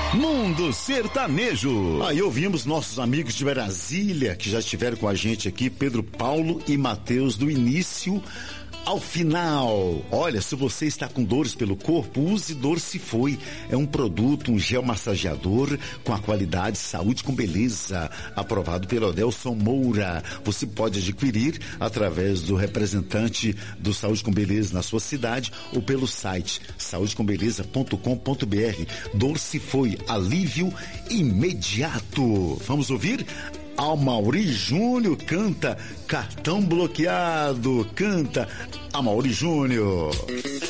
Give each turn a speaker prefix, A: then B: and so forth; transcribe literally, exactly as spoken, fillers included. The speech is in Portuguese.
A: Mundo Sertanejo. Aí ouvimos nossos amigos de Brasília, que já estiveram com a gente aqui, Pedro Paulo e Matheus, do início ao final. Olha, se você está com dores pelo corpo, use Dorcifoi. É um produto, um gel massageador com a qualidade saúde com beleza, aprovado pelo Adelson Moura. Você pode adquirir através do representante do Saúde com Beleza na sua cidade ou pelo site saúde com beleza ponto com ponto br. Dorcifoi, alívio imediato. Vamos ouvir? Amaury Júnior canta Cartão Bloqueado, canta Amaury Júnior.